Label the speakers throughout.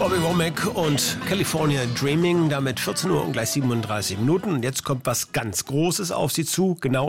Speaker 1: Bobby Womack und California Dreaming, damit 14 Uhr und gleich 37 Minuten. Und jetzt kommt was ganz Großes auf Sie zu, genau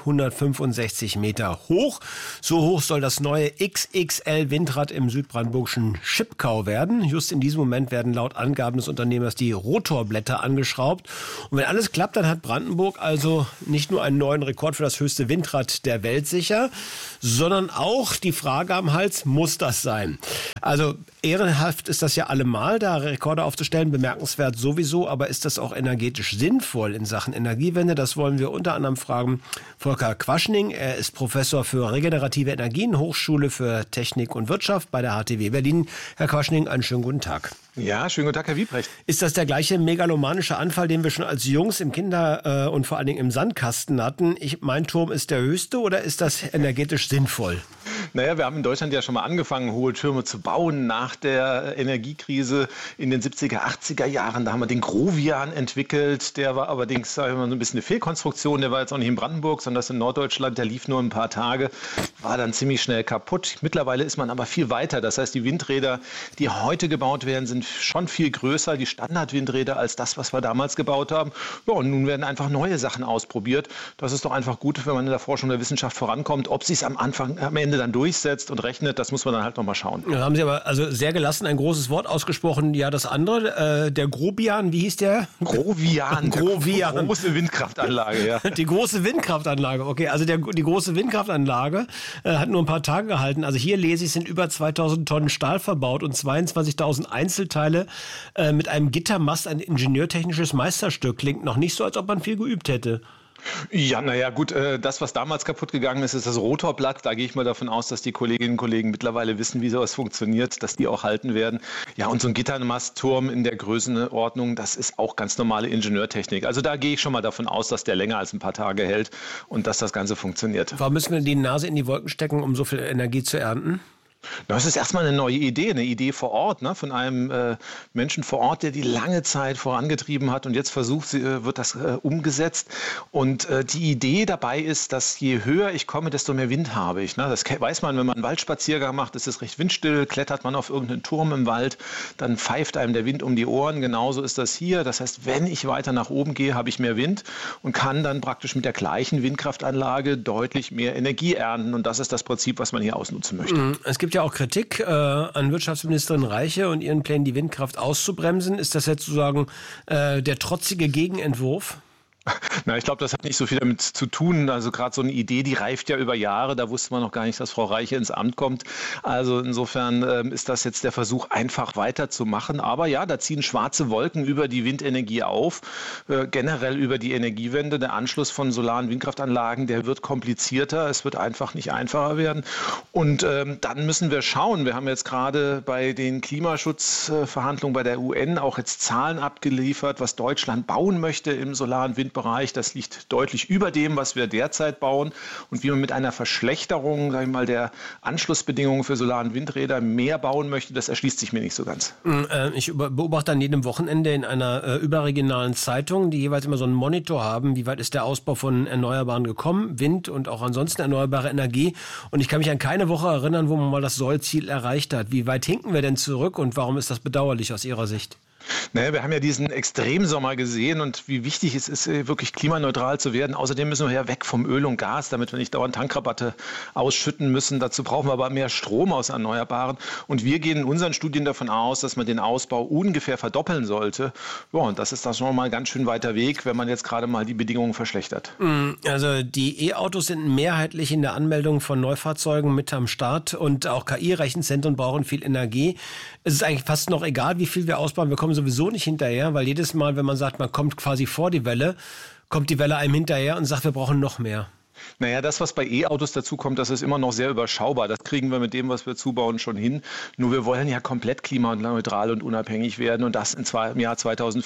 Speaker 1: 365 Meter hoch. So hoch soll das neue XXL-Windrad im südbrandenburgischen Schipkau werden. Just in diesem Moment werden laut Angaben des Unternehmers die Rotorblätter angeschraubt. Und wenn alles klappt, dann hat Brandenburg also nicht nur einen neuen Rekord für das höchste Windrad der Welt sicher, sondern auch die Frage am Hals, muss das sein? Also ehrenhaft ist das ja allemal, da Rekorde aufzustellen, bemerkenswert sowieso, aber ist das auch energetisch sinnvoll in Sachen Energiewende? Das wollen wir unter anderem fragen Volker Quaschning. Er ist Professor für regenerative Energien, Hochschule für Technik und Wirtschaft bei der HTW Berlin. Herr Quaschning, einen schönen guten Tag.
Speaker 2: Ja, schönen guten Tag, Herr Wiebrecht.
Speaker 1: Ist das der gleiche megalomanische Anfall, den wir schon als Jungs im Kinder- und vor allen Dingen im Sandkasten hatten? Mein Turm ist der höchste, oder ist das energetisch sinnvoll?
Speaker 2: Naja, wir haben in Deutschland ja schon mal angefangen, hohe Türme zu bauen nach der Energiekrise in den 70er, 80er Jahren. Da haben wir den Grovian entwickelt. Der war allerdings, sagen wir mal, so ein bisschen eine Fehlkonstruktion. Der war jetzt auch nicht in Brandenburg, sondern das in Norddeutschland. Der lief nur ein paar Tage, war dann ziemlich schnell kaputt. Mittlerweile ist man aber viel weiter. Das heißt, die Windräder, die heute gebaut werden, sind schon viel größer, die Standardwindräder, als das, was wir damals gebaut haben. Ja, und nun werden einfach neue Sachen ausprobiert. Das ist doch einfach gut, wenn man in der Forschung der Wissenschaft vorankommt. Ob sich es am Ende dann durchsetzt und rechnet, das muss man dann halt nochmal schauen.
Speaker 1: Da haben Sie aber also sehr gelassen ein großes Wort ausgesprochen. Ja, das andere, der Grobian, wie hieß der?
Speaker 2: Grovian.
Speaker 1: Grovian.
Speaker 2: Die große Windkraftanlage, ja.
Speaker 1: Die große Windkraftanlage, okay. Also die große Windkraftanlage hat nur ein paar Tage gehalten. Also hier lese ich, sind über 2000 Tonnen Stahl verbaut und 22.000 Einzelteile mit einem Gittermast, ein ingenieurtechnisches Meisterstück. Klingt noch nicht so, als ob man viel geübt hätte.
Speaker 2: Ja, naja, gut, das, was damals kaputt gegangen ist, ist das Rotorblatt. Da gehe ich mal davon aus, dass die Kolleginnen und Kollegen mittlerweile wissen, wie sowas funktioniert, dass die auch halten werden. Ja, und so ein Gittermastturm in der Größenordnung, das ist auch ganz normale Ingenieurtechnik. Also da gehe ich schon mal davon aus, dass der länger als ein paar Tage hält und dass das Ganze funktioniert.
Speaker 1: Warum müssen wir die Nase in die Wolken stecken, um so viel Energie zu ernten?
Speaker 2: Das ist erstmal eine Idee vor Ort, ne, von einem Menschen vor Ort, der die lange Zeit vorangetrieben hat und jetzt wird das umgesetzt. Und die Idee dabei ist, dass je höher ich komme, desto mehr Wind habe ich. Ne? Das weiß man, wenn man einen Waldspaziergang macht, ist es recht windstill, klettert man auf irgendeinen Turm im Wald, dann pfeift einem der Wind um die Ohren. Genauso ist das hier. Das heißt, wenn ich weiter nach oben gehe, habe ich mehr Wind und kann dann praktisch mit der gleichen Windkraftanlage deutlich mehr Energie ernten. Und das ist das Prinzip, was man hier ausnutzen möchte.
Speaker 1: Es gibt ja auch Kritik an Wirtschaftsministerin Reiche und ihren Plänen, die Windkraft auszubremsen. Ist das jetzt sozusagen der trotzige Gegenentwurf?
Speaker 2: Na, ich glaube, das hat nicht so viel damit zu tun. Also gerade so eine Idee, die reift ja über Jahre. Da wusste man noch gar nicht, dass Frau Reiche ins Amt kommt. Also insofern ist das jetzt der Versuch, einfach weiterzumachen. Aber ja, da ziehen schwarze Wolken über die Windenergie auf. Generell über die Energiewende. Der Anschluss von Solar- und Windkraftanlagen, der wird komplizierter. Es wird einfach nicht einfacher werden. Und dann müssen wir schauen. Wir haben jetzt gerade bei den Klimaschutzverhandlungen bei der UN auch jetzt Zahlen abgeliefert, was Deutschland bauen möchte im Solar- und Windbereich. Das liegt deutlich über dem, was wir derzeit bauen. Und wie man mit einer Verschlechterung, sag ich mal, der Anschlussbedingungen für Solar- und Windräder mehr bauen möchte, das erschließt sich mir nicht so ganz.
Speaker 1: Ich beobachte an jedem Wochenende in einer überregionalen Zeitung, die jeweils immer so einen Monitor haben, wie weit ist der Ausbau von Erneuerbaren gekommen, Wind und auch ansonsten erneuerbare Energie. Und ich kann mich an keine Woche erinnern, wo man mal das Sollziel erreicht hat. Wie weit hinken wir denn zurück und warum ist das bedauerlich aus Ihrer Sicht?
Speaker 2: Naja, wir haben ja diesen Extremsommer gesehen und wie wichtig es ist, wirklich klimaneutral zu werden. Außerdem müssen wir ja weg vom Öl und Gas, damit wir nicht dauernd Tankrabatte ausschütten müssen. Dazu brauchen wir aber mehr Strom aus Erneuerbaren. Und wir gehen in unseren Studien davon aus, dass man den Ausbau ungefähr verdoppeln sollte. Ja, und das ist dann schon mal ein ganz schön weiter Weg, wenn man jetzt gerade mal die Bedingungen verschlechtert.
Speaker 1: Also die E-Autos sind mehrheitlich in der Anmeldung von Neufahrzeugen mit am Start und auch KI-Rechenzentren brauchen viel Energie. Es ist eigentlich fast noch egal, wie viel wir ausbauen. Wir kommen sowieso nicht hinterher, weil jedes Mal, wenn man sagt, man kommt quasi vor die Welle, kommt die Welle einem hinterher und sagt, wir brauchen noch mehr.
Speaker 2: Naja, das, was bei E-Autos dazu kommt, das ist immer noch sehr überschaubar. Das kriegen wir mit dem, was wir zubauen, schon hin. Nur wir wollen ja komplett klimaneutral und unabhängig werden und das im Jahr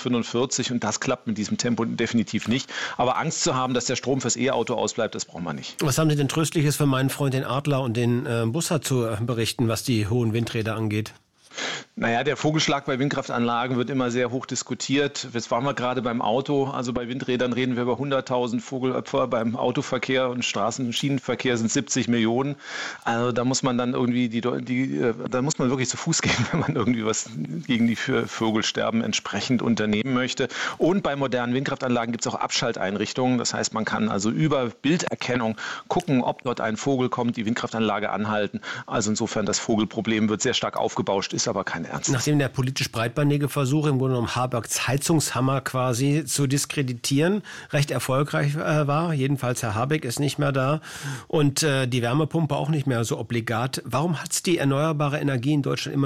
Speaker 2: 2045 und das klappt mit diesem Tempo definitiv nicht. Aber Angst zu haben, dass der Strom fürs E-Auto ausbleibt, das brauchen wir nicht.
Speaker 1: Was haben Sie denn Tröstliches für meinen Freund den Adler und den Bussard zu berichten, was die hohen Windräder angeht?
Speaker 2: Naja, der Vogelschlag bei Windkraftanlagen wird immer sehr hoch diskutiert. Jetzt waren wir gerade beim Auto. Also bei Windrädern reden wir über 100.000 Vogelopfer. Beim Autoverkehr und Straßen- und Schienenverkehr sind 70 Millionen. Also da muss man dann irgendwie da muss man wirklich zu Fuß gehen, wenn man irgendwie was gegen die Vogelsterben entsprechend unternehmen möchte. Und bei modernen Windkraftanlagen gibt es auch Abschalteinrichtungen. Das heißt, man kann also über Bilderkennung gucken, ob dort ein Vogel kommt, die Windkraftanlage anhalten. Also insofern, das Vogelproblem wird sehr stark aufgebauscht, ist aber kein Ernst.
Speaker 1: Nachdem der politisch breitbandige Versuch, im Grunde genommen Habecks Heizungshammer quasi zu diskreditieren, recht erfolgreich war, jedenfalls Herr Habeck ist nicht mehr da und die Wärmepumpe auch nicht mehr so obligat. Warum hat es die erneuerbare Energie in Deutschland immer